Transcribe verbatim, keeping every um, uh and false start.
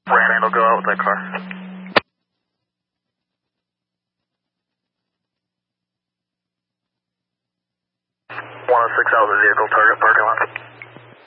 Brandon will go out with that car. one oh six out of the vehicle, target parking lot.